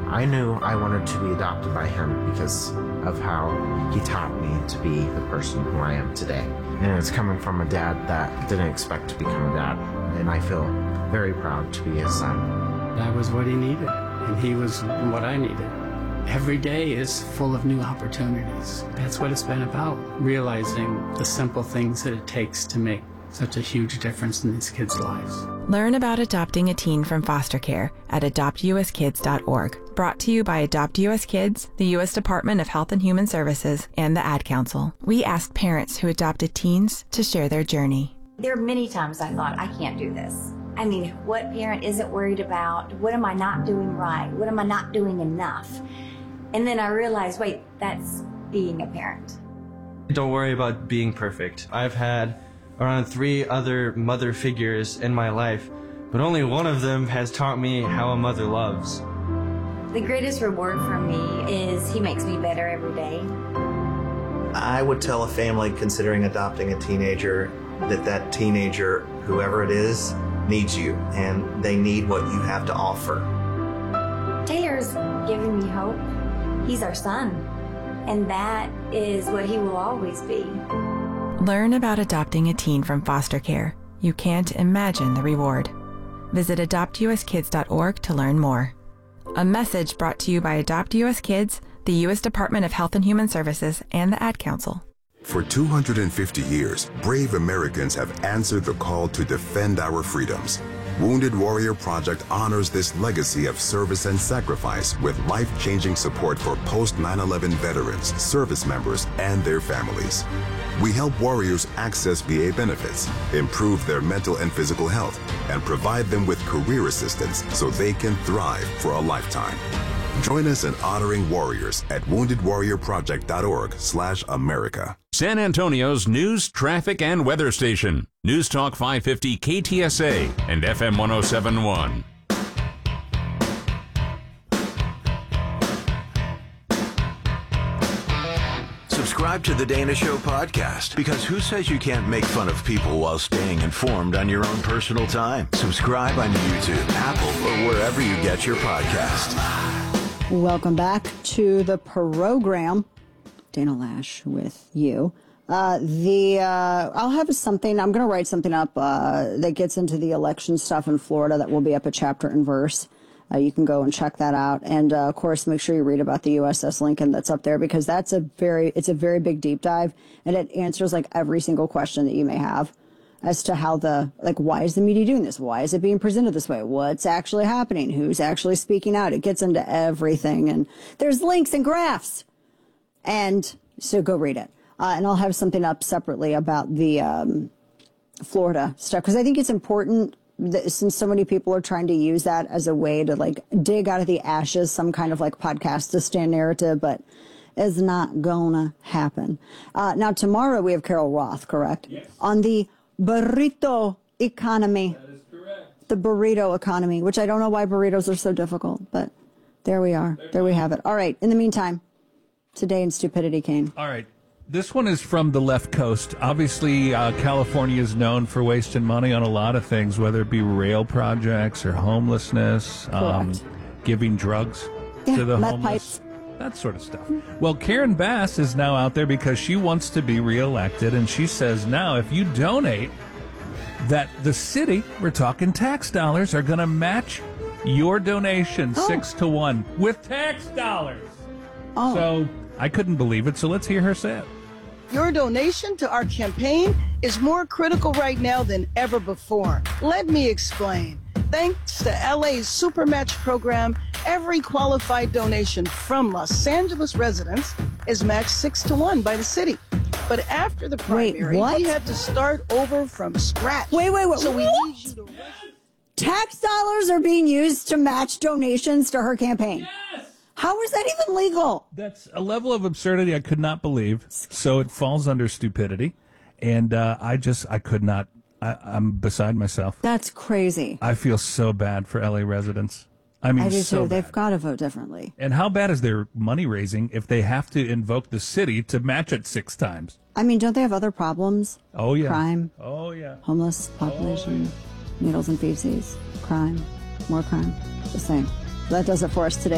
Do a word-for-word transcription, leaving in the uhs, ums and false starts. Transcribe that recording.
I knew I wanted to be adopted by him because of how he taught me to be the person who I am today. And it's coming from a dad that didn't expect to become a dad. And I feel very proud to be his son. I was what he needed, and he was what I needed. Every day is full of new opportunities. That's what it's been about, realizing the simple things that it takes to make such a huge difference in these kids' lives. Learn about adopting a teen from foster care at adopt u s kids dot org. Brought to you by Adopt U S Kids, the U S Department of Health and Human Services, and the Ad Council. We asked parents who adopted teens to share their journey. There are many times I thought, I can't do this. I mean, what parent isn't worried about? What am I not doing right? What am I not doing enough? And then I realized, wait, that's being a parent. Don't worry about being perfect. I've had around three other mother figures in my life, but only one of them has taught me how a mother loves. The greatest reward for me is he makes me better every day. I would tell a family considering adopting a teenager that that teenager, whoever it is, needs you, and they need what you have to offer. Taylor's giving me hope. He's our son, and that is what he will always be. Learn about adopting a teen from foster care. You can't imagine the reward. Visit adopt u s kids dot org to learn more. A message brought to you by Adopt U S Kids, the U S Department of Health and Human Services, and the Ad Council. For two hundred fifty years, brave Americans have answered the call to defend our freedoms. Wounded Warrior Project honors this legacy of service and sacrifice with life-changing support for post nine eleven veterans, service members, and their families. We help warriors access V A benefits, improve their mental and physical health, and provide them with career assistance so they can thrive for a lifetime. Join us in honoring warriors at wounded warrior project dot org slash America. San Antonio's news, traffic, and weather station. News Talk five fifty K T S A and F M one oh seven point one. Subscribe to the Dana Show podcast, because who says you can't make fun of people while staying informed on your own personal time? Subscribe on YouTube, Apple, or wherever you get your podcast. Welcome back to the program. Dana Lash with you. Uh, the uh, I'll have something. I'm going to write something up uh, that gets into the election stuff in Florida that will be up at Chapter and Verse. Uh, you can go and check that out. And, uh, of course, make sure you read about the U S S Lincoln that's up there, because that's a very, it's a very big deep dive, and it answers like every single question that you may have as to how the, like, why is the media doing this? Why is it being presented this way? What's actually happening? Who's actually speaking out? It gets into everything, and there's links and graphs. And so go read it. Uh, and I'll have something up separately about the, um, Florida stuff, because I think it's important that, since so many people are trying to use that as a way to like dig out of the ashes some kind of like Podcastistan narrative, but it's not gonna happen. Uh, now tomorrow we have Carol Roth, correct? Yes. On the burrito economy. That is correct. The burrito economy, which I don't know why burritos are so difficult, but there we are. There, there we have it. All right. In the meantime, today in Stupidity, Kane. All right. This one is from the left coast. Obviously, uh, California is known for wasting money on a lot of things, whether it be rail projects or homelessness, um, giving drugs yeah, to the meth homeless, pipes. that sort of stuff. Well, Karen Bass is now out there because she wants to be reelected, and she says now if you donate, that the city, we're talking tax dollars, are going to match your donation oh. six to one with tax dollars. Oh. So I couldn't believe it, so let's hear her say it. Your donation to our campaign is more critical right now than ever before. Let me explain. Thanks to L A's Supermatch program, every qualified donation from Los Angeles residents is matched six to one by the city. But after the primary, wait, we had to start over from scratch. Wait, wait, wait. So we what? need you to... Tax dollars are being used to match donations to her campaign. Yes! How is that even legal? That's a level of absurdity I could not believe. So it falls under stupidity. And uh, I just, I could not, I, I'm beside myself. That's crazy. I feel so bad for L A residents. I mean, I do so too. They've bad. got to vote differently. And how bad is their money raising if they have to invoke the city to match it six times? I mean, don't they have other problems? Oh, yeah. Crime. Oh, yeah. Homeless population. Oh, yeah. Needles and feces. Crime. More crime. Just saying. That does it for us today.